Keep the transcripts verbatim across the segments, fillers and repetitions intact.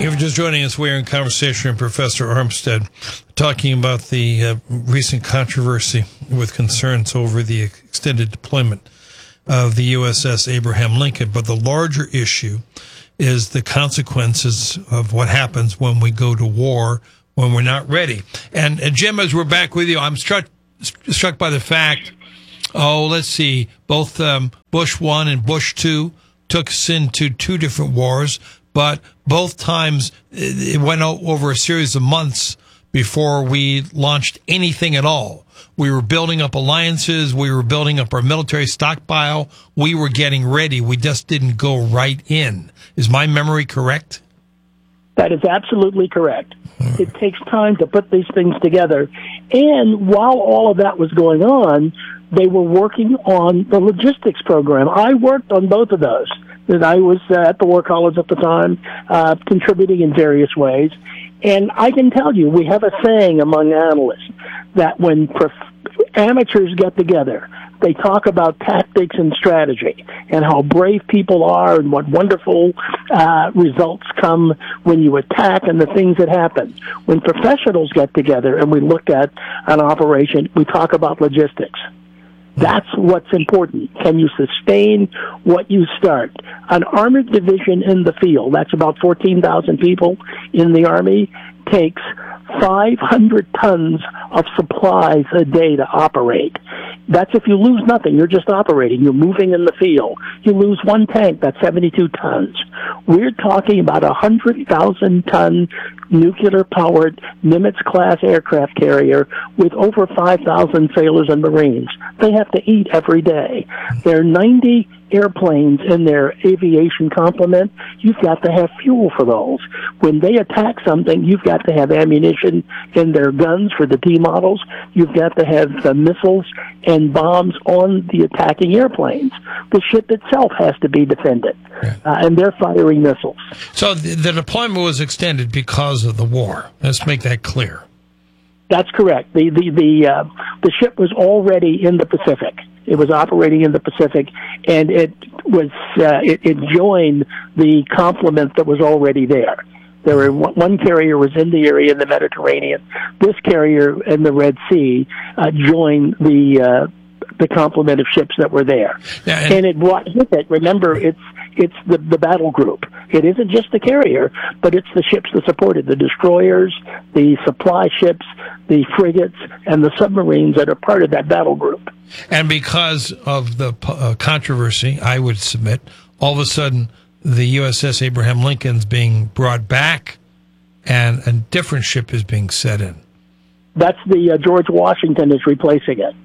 If you're just joining us, we're in conversation with Professor Armstead, talking about the uh, recent controversy with concerns over the extended deployment of the U S S Abraham Lincoln. But the larger issue is the consequences of what happens when we go to war, when we're not ready. And, and Jim, as we're back with you, I'm struck struck by the fact, oh, let's see, both um, Bush one and Bush two took us into two different wars, but both times it went over a series of months before we launched anything at all. We were building up alliances. We were building up our military stockpile. We were getting ready. We just didn't go right in. Is my memory correct? That is absolutely correct. It takes time to put these things together. And while all of that was going on, they were working on the logistics program. I worked on both of those. And I was uh, at the War College at the time, uh, contributing in various ways. And I can tell you, we have a saying among analysts that when prof- amateurs get together, they talk about tactics and strategy and how brave people are and what wonderful uh, results come when you attack and the things that happen. When professionals get together and we look at an operation, we talk about logistics. That's what's important. Can you sustain what you start? An armored division in the field, that's about fourteen thousand people in the Army, takes five hundred tons of supplies a day to operate. That's if you lose nothing. You're just operating. You're moving in the field. You lose one tank, that's seventy-two tons. We're talking about a one hundred thousand ton nuclear-powered Nimitz-class aircraft carrier with over five thousand sailors and Marines. They have to eat every day. There are ninety airplanes in their aviation complement. You've got to have fuel for those. When they attack something, you've got to have ammunition in their guns for the T models. You've got to have the missiles and bombs on the attacking airplanes. The ship itself has to be defended, uh, and they're firing missiles. So the, the deployment was extended because of the war. Let's make that clear. That's correct. The the the uh, the ship was already in the Pacific. It was operating in the Pacific, and it was uh, it, it joined the complement that was already there. There were one carrier was in the area in the Mediterranean. This carrier in the Red Sea uh, joined the uh, the complement of ships that were there, yeah, and, and it brought with it. Remember, it's it's the the battle group. It isn't just the carrier, but it's the ships that supported the destroyers, the supply ships, the frigates, and the submarines that are part of that battle group. And because of the uh, controversy, I would submit, all of a sudden, the U S S Abraham Lincoln's being brought back, and a different ship is being set in. That's the uh, George Washington is replacing it.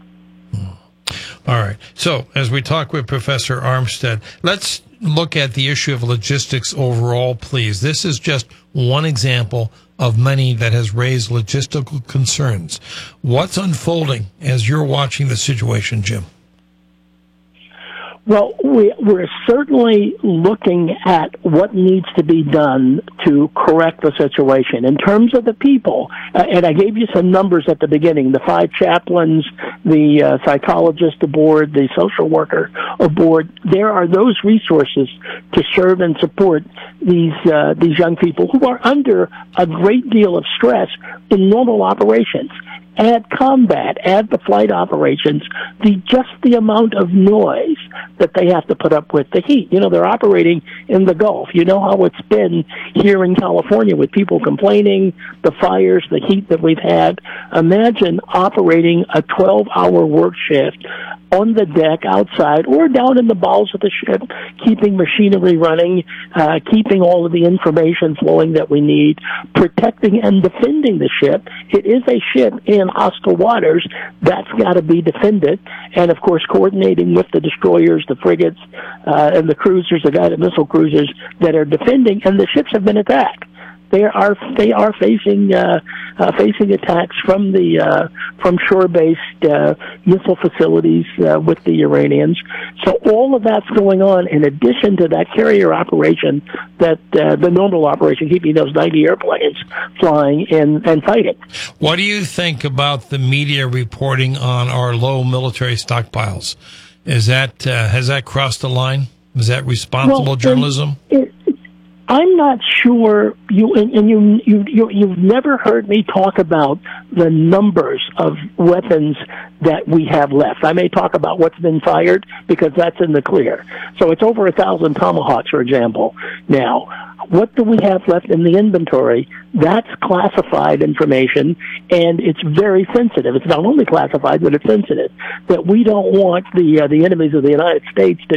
All right. So, as we talk with Professor Armstead, let's look at the issue of logistics overall, please. This is just one example of many that has raised logistical concerns. What's unfolding as you're watching the situation, Jim? Well, we, we're certainly looking at what needs to be done to correct the situation. In terms of the people, uh, and I gave you some numbers at the beginning, the five chaplains, the uh, psychologist aboard, the social worker aboard, there are those resources to serve and support these uh, these young people who are under a great deal of stress in normal operations. Add combat, add the flight operations, the just the amount of noise that they have to put up with, the heat. You know, they're operating in the Gulf. You know how it's been here in California with people complaining, the fires, the heat that we've had. Imagine operating a twelve-hour work shift on the deck, outside, or down in the bowels of the ship, keeping machinery running, uh, keeping all of the information flowing that we need, protecting and defending the ship. It is a ship in hostile waters. That's got to be defended. And, of course, coordinating with the destroyers, the frigates, uh, and the cruisers, the guided missile cruisers that are defending, and the ships have been attacked. They are they are facing uh, uh, facing attacks from the uh, from shore-based uh, missile facilities uh, with the Iranians. So all of that's going on in addition to that carrier operation, that uh, the normal operation, keeping those ninety airplanes flying and, and fighting. What do you think about the media reporting on our low military stockpiles? Is that uh, has that crossed the line? Is that responsible well, journalism? It, I'm not sure you and, and you, you you you've never heard me talk about the numbers of weapons that we have left. I may talk about what's been fired because that's in the clear. So it's over a thousand Tomahawks, for example. Now, what do we have left in the inventory? That's classified information, and it's very sensitive. It's not only classified, but it's sensitive. That we don't want the uh, the enemies of the United States to